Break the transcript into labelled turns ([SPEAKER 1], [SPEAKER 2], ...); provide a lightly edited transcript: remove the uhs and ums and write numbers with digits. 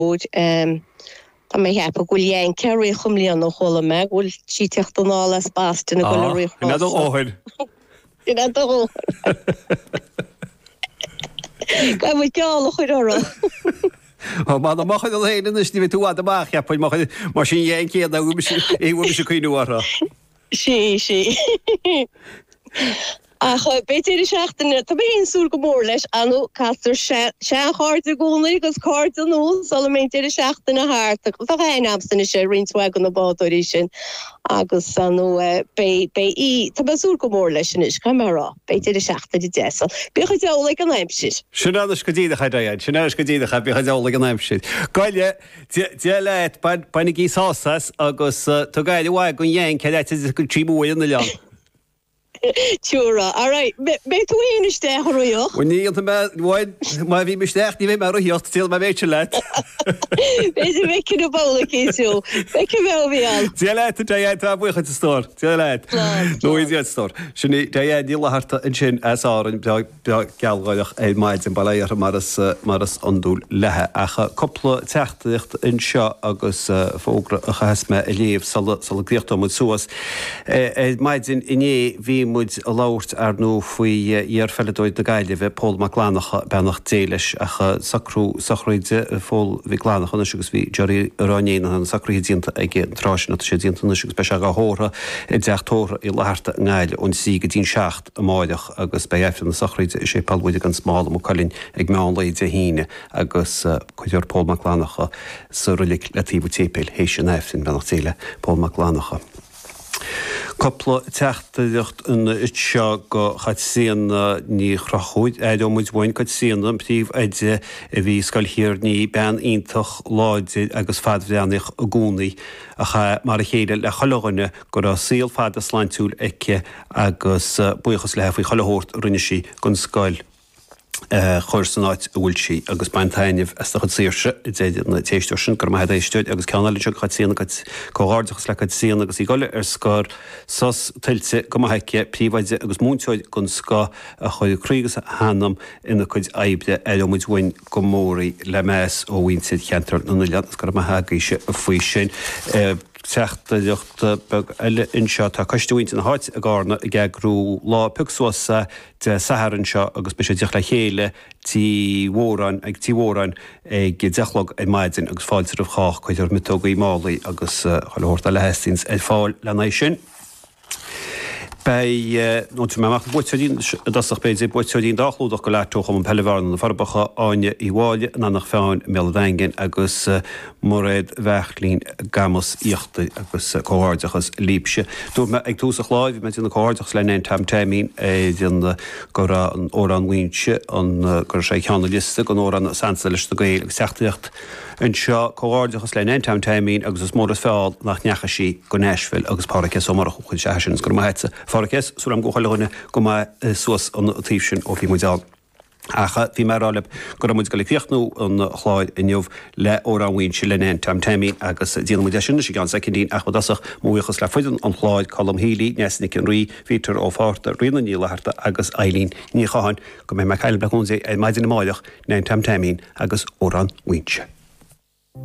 [SPEAKER 1] Tá mé hepa go léon ceir chumlíon nó chola me bhfuil si techt an ála spáiste na go ri.
[SPEAKER 2] Ina do óhaid.
[SPEAKER 1] Ina do. Ga mu ceála chuir orra.
[SPEAKER 2] Má na machad a léanaan is ní tú a bach heappaid mar sin dhéon céad a bhfuil se cuiinúara.
[SPEAKER 1] Sí. Ach, beidir seachtainna, tá hén súr go mór leis anú castar se cháart a gúna agus cáart an nó sal meidir seachtainna háart tá hain amstanna sé rinswa an na bádorí sin agus anú tá súr go mór leis sin is camera beidir seachtainna desal. Bícha deola an aimsid.
[SPEAKER 2] Sinna go díidecha daid, sinna go díidecha bícha deola an aimsid. Gaile de leit bainnig í sásas agus tá gaile bhhaid gon dhéon cead go tríbúin na lean.
[SPEAKER 1] Tjura, all right. Be tú éiste roioch?
[SPEAKER 2] When you get my vi mistake, ni mar roioch til my beetje let.
[SPEAKER 1] Be ze wekke de bolle kiesel. Wekke wel weer.
[SPEAKER 2] Ze let de jij ta buig het store. Ze let. No is het store. Shini de jij die hart in chin as are en galgoch e maid en balaier maras ondul lehe. Ach couple techt in sha agus fogre gasme eleef sal gricht om het soos. Maid in vi moet lauert nó faoi dhearfelledóid na gaile bheith Paul McLanach benach déiles ach sacrúide fól bhí glánach an agus bhí Jerry Ranéin an sacrúide dínta ag tráisina sé dínta agus be a hóra I deachtóra I leharta ngáile ón sí go dtín seacht a máideach agus be éfn na sacrúide sé palbúide gan smála mó cholinn ag meánlaide híine agus chuidir Paul McLanacha sa rulik le tíbú tépéil hééis sin éfn benach déile Paul McLanacha. Couple teachtaíocht in seo go chaid síon ní chrachuid éidir muid bhain go síon an príomh éide a bhí scoilthíir ní ben ionintach láide agus fadhreannach a gúnaí a mar a chéile le chalaghine gur a síl fad a sláintúil aice agus buchas le faoi chalahórt rinne sí gon scoil. Chorsanáid bhfuil si agus baintaineh as chud síirse déidir na téisteir sin gur maithe éisteid agus ceanna leis chu síana cóáirdachas le síana agus I goile scór sos tiltte go heice príomhaide agus múnteid gon scá a chuidrígus a hanam ina chuid aibde emuid bhain go mórí le meas ó bhainteid cheantar na leannas gur maithagaise a faoi sin. Teachtaíocht beg eile inseo tá caiistúint na háit a gána I geagrú lá pugsúsa de saharan seo agus be sé deach le chéile tíhóran ag tíhóran ag deachlog é maidin agus fáiltar a chách chuidir mitógaí málaí agus choirta le heistins é fáil lenéis sin. Bei no me macht boitdín dasach beidir boitdín dachlúdach go letóch an pellehharn na farbacha áine I bháile na nach feáin medaingin agus moréid bhelín gamos íochta agus cóáirdachas líbse. Dú me ag túsach láid me na cóáirdachas le néin tamtéimín dionn go an órán víse an gur sé cheanaliste an órán sansa leis do gail agus seachtaíocht an seo cóáirdachas le néin tamtéimín agus is mór fáil nach necha sí go Nashville agus páracha somarach chuil se gur maitse. Farkes súlam go chailehne go suas an tíh sin ó bhí muideáil. Acha bhí marálib go muid go le fiochtnú an chláid inniuh le óránhain se lenéin tamtéimín agus díana muide sin sé gan secindín ach dasach múchas le fuidan an chláid colm hílí nesnig an rí vítar ó fáta rianna nílaharta agus élín ní chaáin go mé me chaile beúnsa é maidin máideach néin tamtéimín agus óránhainse.